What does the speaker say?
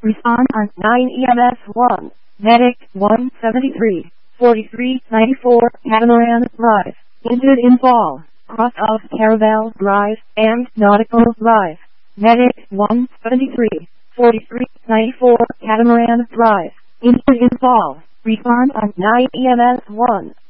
Respond on 9 EMS 1. Medic 173. 4394 Catamaran Drive. Injured in fall. Cross of Caravel Drive and Nautical Drive. Medic 173. 4394 Catamaran Drive. Injured in fall. Respond on 9 EMS 1.